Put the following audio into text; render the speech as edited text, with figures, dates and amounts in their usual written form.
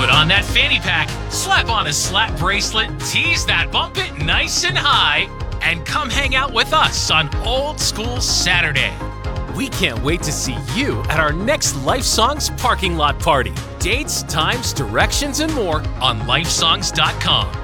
Put on that fanny pack, slap on a slap bracelet, tease that bump it nice and high, and come hang out with us on Old School Saturday. We can't wait to see you at our next Life Songs parking lot party. Dates, times, directions, and more on lifesongs.com.